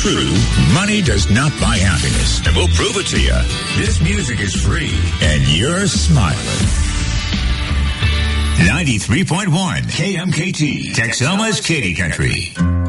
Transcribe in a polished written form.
true, money does not buy happiness. And we'll prove it to you. This music is free, and you're smiling. 93.1 KMKT, Texoma's Katy Country.